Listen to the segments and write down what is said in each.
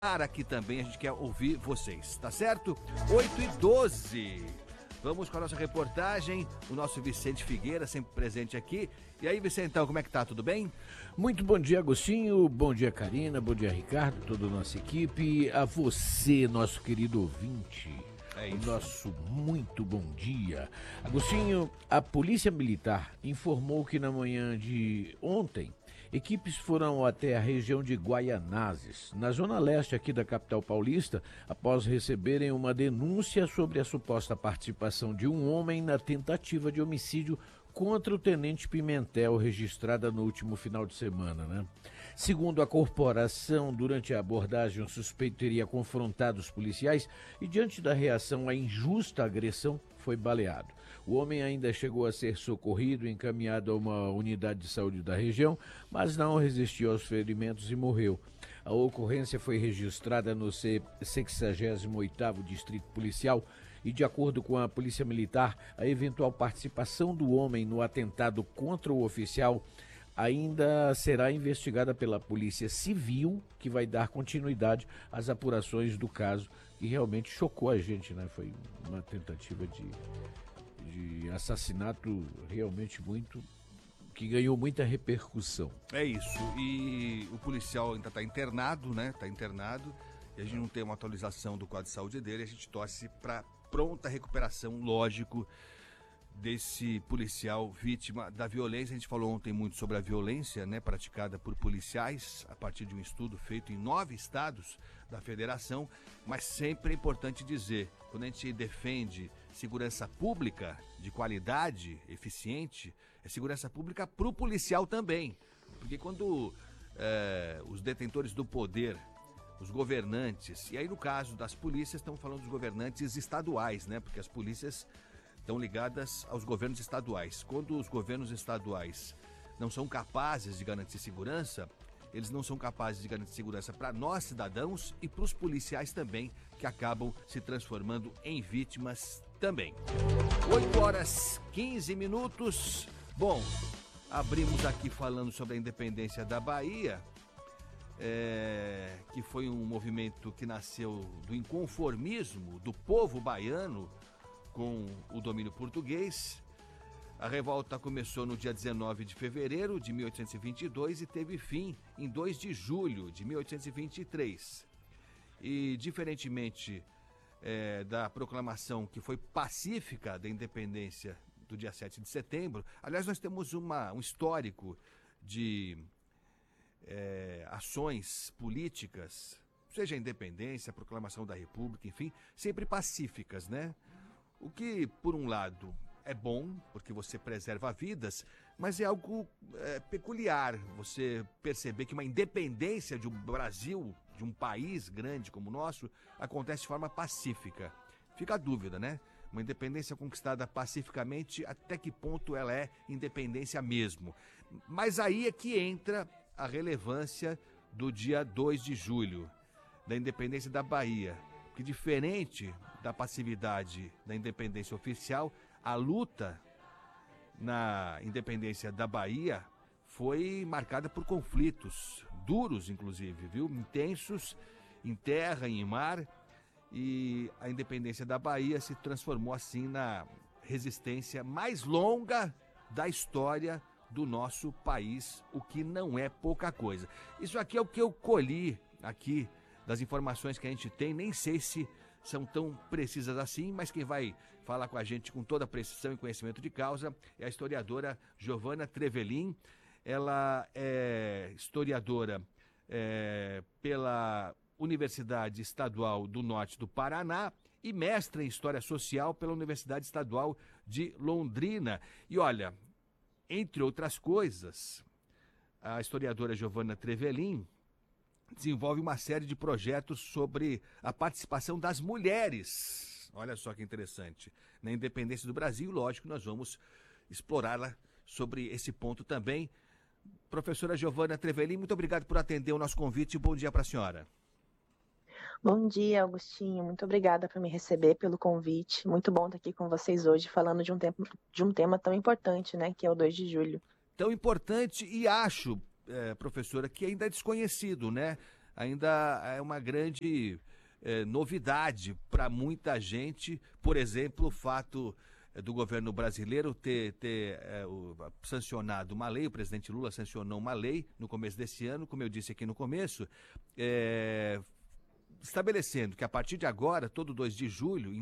aqui também, a gente quer ouvir vocês, tá certo? 8h12. Vamos com a nossa reportagem, o nosso Vicente Figueira, sempre presente aqui. E aí, Vicentão, como é que tá? Tudo bem? Muito bom dia, Agostinho. Bom dia, Karina. Bom dia, Ricardo, toda a nossa equipe. A você, nosso querido ouvinte. É isso. O nosso muito bom dia. Agostinho, a Polícia Militar informou que na manhã de ontem, equipes foram até a região de Guaianazes, na zona leste aqui da capital paulista, após receberem uma denúncia sobre a suposta participação de um homem na tentativa de homicídio contra o tenente Pimentel, registrada no último final de semana, né? Segundo a corporação, durante a abordagem, o suspeito teria confrontado os policiais e, diante da reação à injusta agressão, foi baleado. O homem ainda chegou a ser socorrido e encaminhado a uma unidade de saúde da região, mas não resistiu aos ferimentos e morreu. A ocorrência foi registrada no 68º Distrito Policial e, de acordo com a Polícia Militar, a eventual participação do homem no atentado contra o oficial ainda será investigada pela Polícia Civil, que vai dar continuidade às apurações do caso, que realmente chocou a gente, né? Foi uma tentativa de assassinato realmente que ganhou muita repercussão. É isso, e o policial ainda está internado, né? Está internado, e a gente não tem uma atualização do quadro de saúde dele, a gente torce para pronta recuperação, lógico, desse policial vítima da violência. A gente falou ontem muito sobre a violência, né, praticada por policiais, a partir de um estudo feito em 9 estados da federação, mas sempre é importante dizer, quando a gente defende segurança pública de qualidade, eficiente, é segurança pública para o policial também, porque quando os detentores do poder, os governantes, e aí no caso das polícias estamos falando dos governantes estaduais, né, porque as polícias estão ligadas aos governos estaduais. Quando os governos estaduais não são capazes de garantir segurança, eles não são capazes de garantir segurança para nós cidadãos e para os policiais também, que acabam se transformando em vítimas também. 8h15. Bom, abrimos aqui falando sobre a independência da Bahia, que foi um movimento que nasceu do inconformismo do povo baiano com o domínio português. A revolta começou no dia 19 de fevereiro de 1822 e teve fim em 2 de julho de 1823. E, diferentemente da proclamação que foi pacífica da independência do dia 7 de setembro, aliás, nós temos um histórico de ações políticas, seja a independência, a proclamação da República, enfim, sempre pacíficas, né? O que, por um lado, é bom, porque você preserva vidas, mas é algo peculiar você perceber que uma independência de um Brasil, de um país grande como o nosso, acontece de forma pacífica. Fica a dúvida, né? Uma independência conquistada pacificamente, até que ponto ela é independência mesmo? Mas aí é que entra a relevância do dia 2 de julho, da independência da Bahia. Que, diferente da passividade da independência oficial, a luta na independência da Bahia foi marcada por conflitos duros, inclusive, viu? Intensos, em terra e em mar, e a independência da Bahia se transformou assim na resistência mais longa da história do nosso país, o que não é pouca coisa. Isso aqui é o que eu colhi aqui das informações que a gente tem, nem sei se são tão precisas assim, mas quem vai falar com a gente com toda a precisão e conhecimento de causa é a historiadora Giovana Trevelin. Ela é historiadora pela Universidade Estadual do Norte do Paraná e mestra em História Social pela Universidade Estadual de Londrina. E olha, entre outras coisas, a historiadora Giovana Trevelin desenvolve uma série de projetos sobre a participação das mulheres. Olha só que interessante. Na independência do Brasil, lógico, nós vamos explorá-la sobre esse ponto também. Professora Giovana Trevelin, muito obrigado por atender o nosso convite e bom dia para a senhora. Bom dia, Agostinho. Muito obrigada por me receber, pelo convite. Muito bom estar aqui com vocês hoje, falando de um tema tão importante, né, que é o 2 de julho. Tão importante e acho, professora, que ainda é desconhecido, né? ainda é uma grande novidade para muita gente. Por exemplo, o fato do governo brasileiro ter sancionado uma lei, o presidente Lula sancionou uma lei no começo desse ano, como eu disse aqui no começo, estabelecendo que a partir de agora, todo 2 de julho,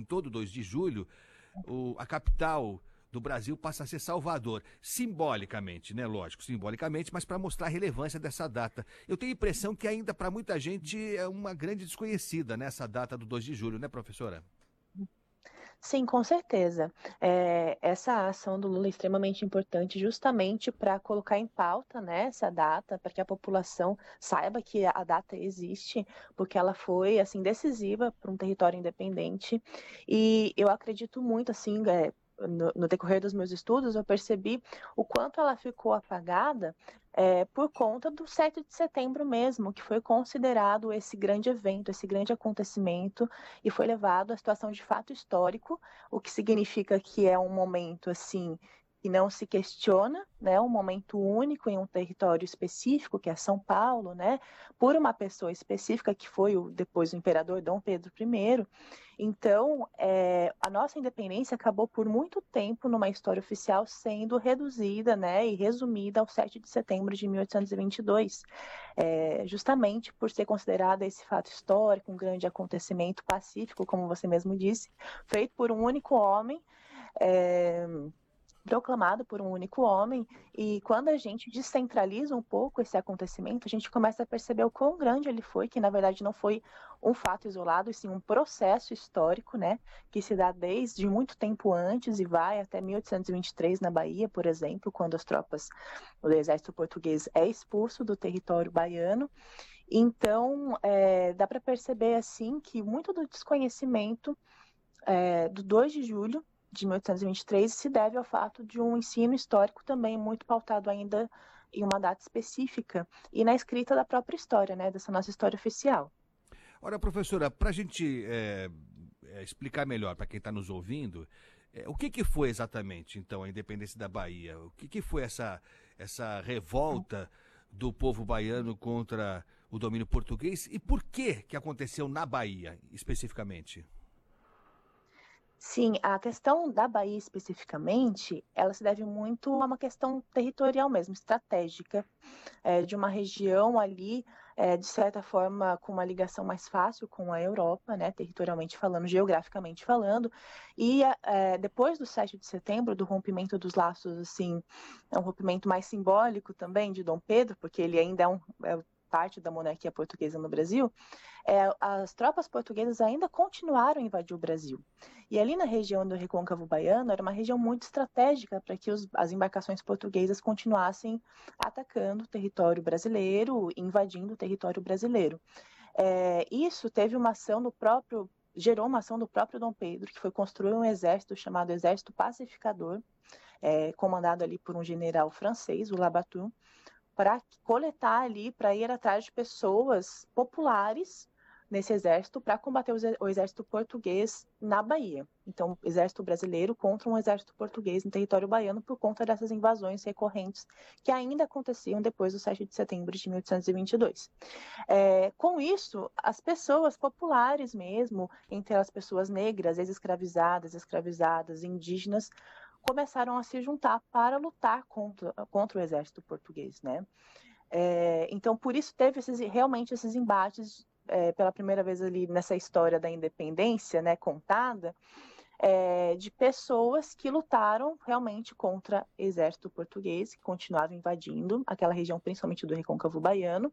a capital do Brasil passa a ser Salvador, simbolicamente, né? Lógico, simbolicamente, mas para mostrar a relevância dessa data. Eu tenho a impressão que ainda para muita gente é uma grande desconhecida, né, essa data do 2 de julho, né, professora? Sim, com certeza. Essa ação do Lula é extremamente importante justamente para colocar em pauta, né, essa data, para que a população saiba que a data existe, porque ela foi assim decisiva para um território independente. E eu acredito muito assim, no decorrer dos meus estudos, eu percebi o quanto ela ficou apagada por conta do 7 de setembro mesmo, que foi considerado esse grande evento, esse grande acontecimento, e foi levado à situação de fato histórico, o que significa que é um momento assim que não se questiona, né, um momento único em um território específico, que é São Paulo, né, por uma pessoa específica, que foi depois o imperador Dom Pedro I. Então, a nossa independência acabou por muito tempo numa história oficial sendo reduzida, né, e resumida ao 7 de setembro de 1822, justamente por ser considerada esse fato histórico, um grande acontecimento pacífico, como você mesmo disse, feito por um único homem, proclamado por um único homem, e quando a gente descentraliza um pouco esse acontecimento, a gente começa a perceber o quão grande ele foi, que na verdade não foi um fato isolado, e sim um processo histórico, né, que se dá desde muito tempo antes e vai até 1823 na Bahia, por exemplo, quando as tropas do exército português é expulso do território baiano. Então, dá para perceber assim que muito do desconhecimento do 2 de julho de 1823 se deve ao fato de um ensino histórico também muito pautado ainda em uma data específica e na escrita da própria história, né, dessa nossa história oficial. Ora, professora, para a gente explicar melhor para quem está nos ouvindo, o que foi exatamente, então, a independência da Bahia? O que foi essa revolta do povo baiano contra o domínio português e por que aconteceu na Bahia, especificamente? Sim, a questão da Bahia especificamente, ela se deve muito a uma questão territorial mesmo, estratégica, de uma região ali, de certa forma, com uma ligação mais fácil com a Europa, né, territorialmente falando, geograficamente falando, e depois do 7 de setembro, do rompimento dos laços, assim, é um rompimento mais simbólico também de Dom Pedro, porque ele ainda é parte da monarquia portuguesa no Brasil, as tropas portuguesas ainda continuaram a invadir o Brasil. E ali na região do Recôncavo Baiano era uma região muito estratégica para que as embarcações portuguesas continuassem atacando o território brasileiro, invadindo o território brasileiro. Isso teve uma ação gerou uma ação do próprio Dom Pedro, que foi construir um exército chamado Exército Pacificador, comandado ali por um general francês, o Labatut, para coletar ali, para ir atrás de pessoas populares nesse exército para combater o exército português na Bahia. Então, o exército brasileiro contra um exército português no território baiano por conta dessas invasões recorrentes que ainda aconteciam depois do 7 de setembro de 1822. Com isso, as pessoas populares mesmo, entre as pessoas negras, ex-escravizadas, escravizadas, indígenas, começaram a se juntar para lutar contra o exército português, né? Então, por isso teve realmente esses embates pela primeira vez ali nessa história da independência, né, contada, de pessoas que lutaram realmente contra o exército português, que continuava invadindo aquela região, principalmente do Recôncavo Baiano,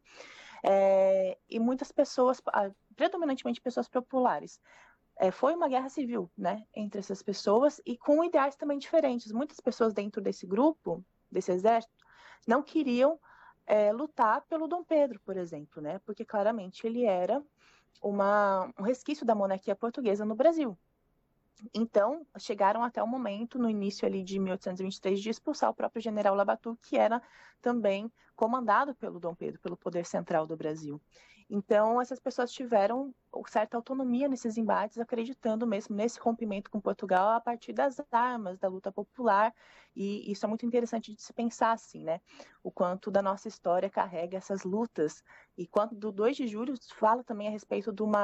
e muitas pessoas, predominantemente pessoas populares. Foi uma guerra civil, né, entre essas pessoas e com ideais também diferentes. Muitas pessoas dentro desse grupo, desse exército, não queriam lutar pelo Dom Pedro, por exemplo, né, porque claramente ele era um resquício da monarquia portuguesa no Brasil. Então, chegaram até o momento, no início ali de 1823, de expulsar o próprio general Labatut, que era também comandado pelo Dom Pedro, pelo poder central do Brasil. Então, essas pessoas tiveram certa autonomia nesses embates, acreditando mesmo nesse rompimento com Portugal a partir das armas, da luta popular, e isso é muito interessante de se pensar assim, né? O quanto da nossa história carrega essas lutas, e quanto do 2 de julho fala também a respeito de uma